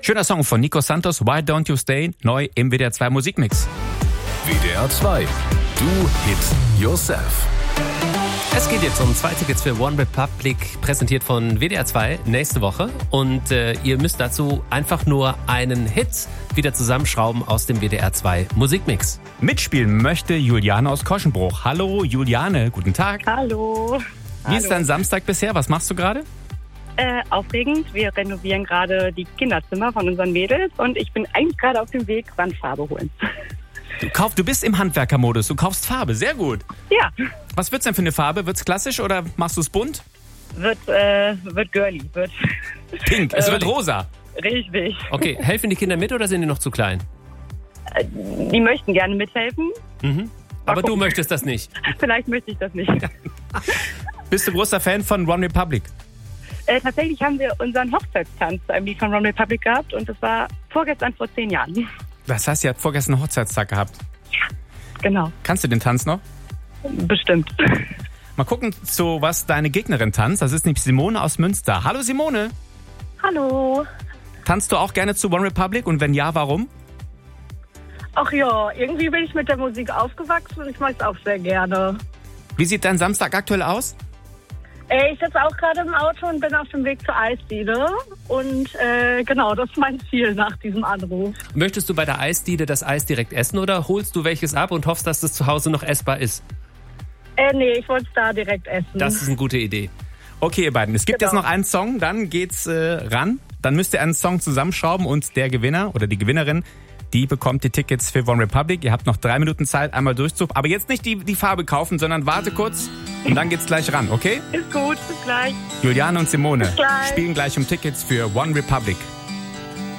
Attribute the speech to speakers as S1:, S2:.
S1: Schöner Song von Nico Santos, Why Don't You Stay, neu im WDR 2 Musikmix.
S2: WDR 2, Do It Yourself.
S3: Es geht jetzt um 2 Tickets für One Republic, präsentiert von WDR 2 nächste Woche. Und ihr müsst dazu einfach nur einen Hit wieder zusammenschrauben aus dem WDR 2 Musikmix.
S1: Mitspielen möchte Juliane aus Koschenbruch. Hallo Juliane, guten Tag.
S4: Hallo.
S1: Wie ist dein Samstag bisher? Was machst du gerade?
S4: Aufregend. Wir renovieren gerade die Kinderzimmer von unseren Mädels und ich bin eigentlich gerade auf dem Weg, Wandfarbe holen.
S1: Du bist im Handwerkermodus, du kaufst Farbe, sehr gut.
S4: Ja.
S1: Was wird's denn für eine Farbe? Wird's klassisch oder machst du es bunt?
S4: Wird girly. Wird
S1: pink, es wird rosa.
S4: Richtig.
S3: Okay, helfen die Kinder mit oder sind die noch zu klein?
S4: Die möchten gerne mithelfen.
S3: Mhm. Aber du möchtest das nicht.
S4: Vielleicht möchte ich das nicht.
S1: Bist du großer Fan von One Republic?
S4: Tatsächlich haben wir unseren Hochzeitstanz zu einem Lied von One Republic gehabt und das war vorgestern vor 10 Jahren.
S1: Das heißt, ihr habt vorgestern einen Hochzeitstag gehabt.
S4: Genau.
S1: Kannst du den Tanz noch?
S4: Bestimmt.
S1: Mal gucken, zu was deine Gegnerin tanzt. Das ist nämlich Simone aus Münster. Hallo Simone.
S5: Hallo.
S1: Tanzt du auch gerne zu One Republic und wenn ja, warum?
S5: Ach ja, irgendwie bin ich mit der Musik aufgewachsen und ich mag es auch sehr gerne.
S1: Wie sieht dein Samstag aktuell aus?
S5: Ich sitze auch gerade im Auto und bin auf dem Weg zur Eisdiele. Und genau, das ist mein Ziel nach diesem Anruf.
S3: Möchtest du bei der Eisdiele das Eis direkt essen oder holst du welches ab und hoffst, dass es zu Hause noch essbar ist?
S5: Nee, ich wollte es da direkt essen.
S3: Das ist eine gute Idee.
S1: Okay, ihr beiden, es gibt
S5: Genau.
S1: jetzt noch einen Song, dann geht's ran. Dann müsst ihr einen Song zusammenschrauben und der Gewinner oder die Gewinnerin, die bekommt die Tickets für One Republic. Ihr habt noch 3 Minuten Zeit, einmal durchzuführen. Aber jetzt nicht die Farbe kaufen, sondern warte kurz und dann geht's gleich ran, okay?
S4: Ist gut, bis gleich.
S1: Juliane und Simone
S5: Bis gleich.
S1: spielen gleich um Tickets für One Republic.